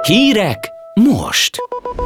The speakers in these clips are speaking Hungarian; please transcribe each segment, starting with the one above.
Hírek most!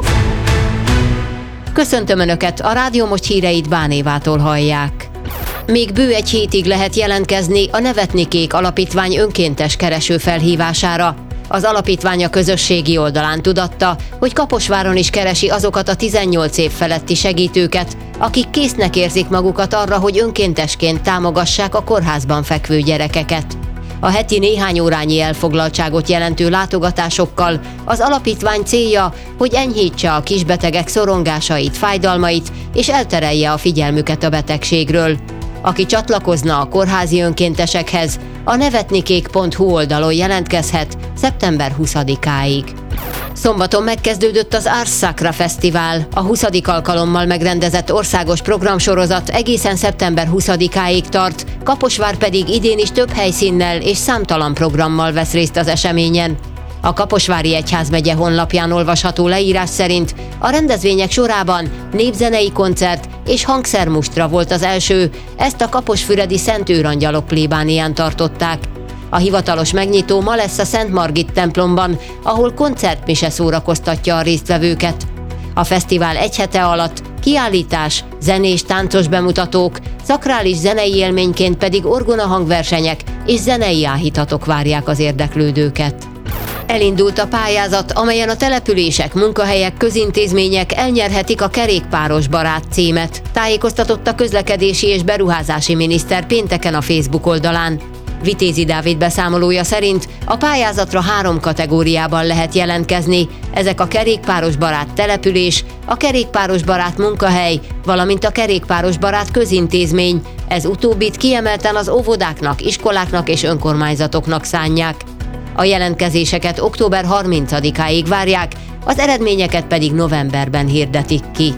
Köszöntöm Önöket, a Rádió Most híreit Bánévától hallják. Még bő egy hétig lehet jelentkezni a Nevetni Kék Alapítvány önkéntes kereső felhívására. Az alapítvány a közösségi oldalán tudatta, hogy Kaposváron is keresi azokat a 18 év feletti segítőket, akik késznek érzik magukat arra, hogy önkéntesként támogassák a kórházban fekvő gyerekeket. A heti néhány órányi elfoglaltságot jelentő látogatásokkal az alapítvány célja, hogy enyhítse a kisbetegek szorongásait, fájdalmait és elterelje a figyelmüket a betegségről. Aki csatlakozna a kórházi önkéntesekhez, a nevetnikék.hu oldalon jelentkezhet szeptember 20-áig. Szombaton megkezdődött az Ars Sacra Fesztivál, a 20. alkalommal megrendezett országos programsorozat egészen szeptember 20-áig tart, Kaposvár pedig idén is több helyszínnel és számtalan programmal vesz részt az eseményen. A Kaposvári Egyházmegye honlapján olvasható leírás szerint a rendezvények sorában népzenei koncert és hangszermustra volt az első, ezt a kaposfüredi Szent Őrangyalok plébánián tartották. A hivatalos megnyitó ma lesz a Szent Margit templomban, ahol koncertmise szórakoztatja a résztvevőket. A fesztivál egy hete alatt kiállítás, zenés, táncos bemutatók, szakrális zenei élményként pedig orgonahangversenyek és zenei áhítatok várják az érdeklődőket. Elindult a pályázat, amelyen a települések, munkahelyek, közintézmények elnyerhetik a kerékpáros barát címet, tájékoztatott a közlekedési és beruházási miniszter pénteken a Facebook oldalán. Vitézi Dávid beszámolója szerint a pályázatra 3 kategóriában lehet jelentkezni, ezek a kerékpáros barát település, a kerékpáros barát munkahely, valamint a kerékpáros barát közintézmény, ez utóbbit kiemelten az óvodáknak, iskoláknak és önkormányzatoknak szánják. A jelentkezéseket október 30-áig várják, az eredményeket pedig novemberben hirdetik ki.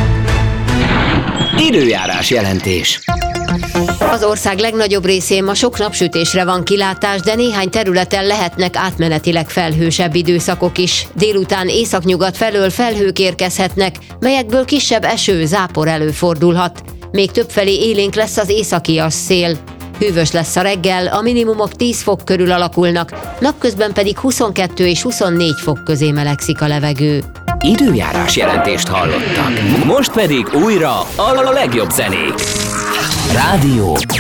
Időjárás jelentés. Az ország legnagyobb részén ma sok napsütésre van kilátás, de néhány területen lehetnek átmenetileg felhősebb időszakok is. Délután északnyugat felől felhők érkezhetnek, melyekből kisebb eső, zápor előfordulhat. Még többfelé élénk lesz az északias szél. Hűvös lesz a reggel, a minimumok 10 fok körül alakulnak, napközben pedig 22 és 24 fok közé melegszik a levegő. Időjárás jelentést hallottak. Most pedig újra a legjobb zenék. Rádió